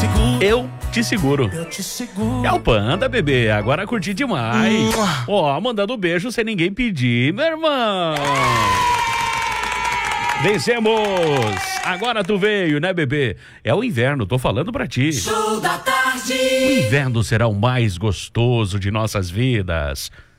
Eu te seguro. É o Panda, bebê. Agora curti demais. Ó, mandando beijo sem ninguém pedir, meu irmão. Vencemos! Agora tu veio, né, bebê? É o inverno, tô falando pra ti. Show da tarde. O inverno será o mais gostoso de nossas vidas.